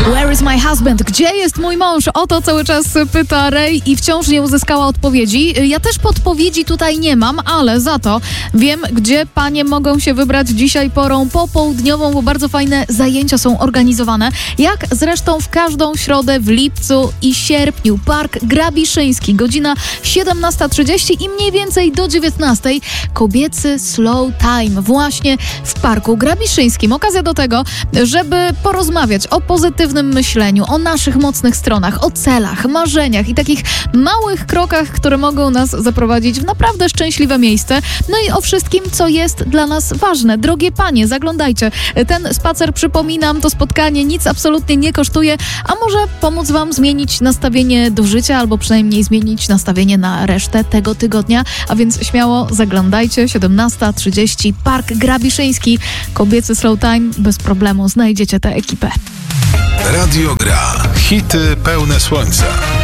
Where is my husband? Gdzie jest mój mąż? O to cały czas pyta Ray i wciąż nie uzyskała odpowiedzi. Ja też podpowiedzi tutaj nie mam, ale za to wiem, gdzie panie mogą się wybrać dzisiaj porą popołudniową, bo bardzo fajne zajęcia są organizowane. Jak zresztą w każdą środę w lipcu i sierpniu. Park Grabiszyński, godzina 17:30 i mniej więcej do 19:00. Kobiecy slow time właśnie w Parku Grabiszyńskim. Okazja do tego, żeby porozmawiać o pozytywnym myśleniu, o naszych mocnych stronach, o celach, marzeniach i takich małych krokach, które mogą nas zaprowadzić w naprawdę szczęśliwe miejsce. No i o wszystkim, co jest dla nas ważne. Drogie panie, zaglądajcie. Ten spacer, przypominam, to spotkanie nic absolutnie nie kosztuje, a może pomóc wam zmienić nastawienie do życia, albo przynajmniej zmienić nastawienie na resztę tego tygodnia. A więc śmiało zaglądajcie. 17:30, Park Grabiszyński. Kobiecy slow time. Bez problemu znajdziecie tę ekipę. Radio Gra. Hity pełne słońca.